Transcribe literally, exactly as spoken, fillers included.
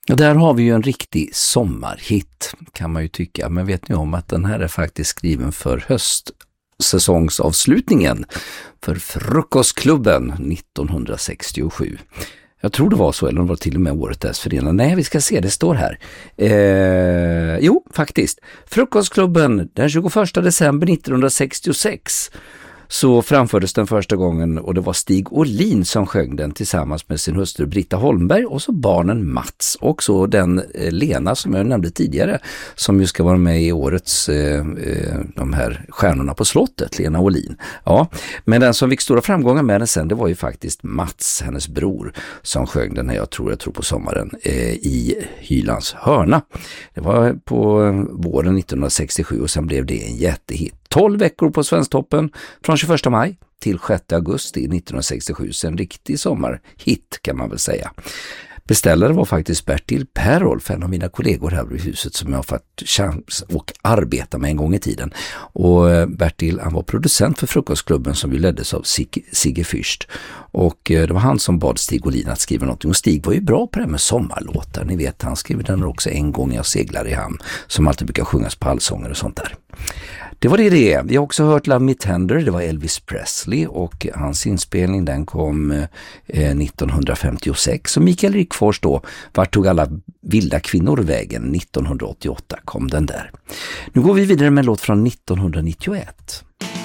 Och där har vi ju en riktig sommarhit kan man ju tycka. Men vet ni om att den här är faktiskt skriven för höstsäsongsavslutningen för Frukostklubben nittonhundrasextiosju. Jag tror det var så, eller det var till och med året dessförinnan. Nej, vi ska se, det står här. Eh, jo, faktiskt. Frukostklubben den tjugoförsta december nittonhundrasextiosex så framfördes den första gången och det var Stig Åhlin som sjöng den tillsammans med sin hustru Britta Holmberg och så barnen Mats och så den eh, Lena som jag nämnde tidigare som ju ska vara med i årets eh, eh, de här stjärnorna på slottet, Lena Åhlin. Ja, men den som fick stora framgångar med den sen det var ju faktiskt Mats, hennes bror, som sjöng den här Jag tror jag tror på sommaren eh, i Hylands hörna. Det var på våren nittonhundrasextiosju och sen blev det en jättehit. tolv veckor på Svensktoppen från tjugoförsta maj till sjätte augusti nittonhundrasextiosju. Så en riktig sommarhit kan man väl säga. Beställare var faktiskt Bertil Perolf, en av mina kollegor här i huset som jag har fått chans att arbeta med en gång i tiden. Och Bertil, han var producent för Frukostklubben som vi leddes av Sig- Sigge Fürst. Och det var han som bad Stig Åhlin att skriva någonting. Och Stig var ju bra på det här med sommarlåtar. Ni vet, han skrev den också En gång jag seglar i hamn som alltid brukar sjungas på allsånger och sånt där. Det var det det. Vi har också hört Love Me Tender, det var Elvis Presley och hans inspelning den kom eh, nittonhundrafemtiosex. Och Mikael Rickfors då, vart tog alla vilda kvinnor vägen? nittonhundraåttioåtta kom den där. Nu går vi vidare med en låt från nittonhundranittioett.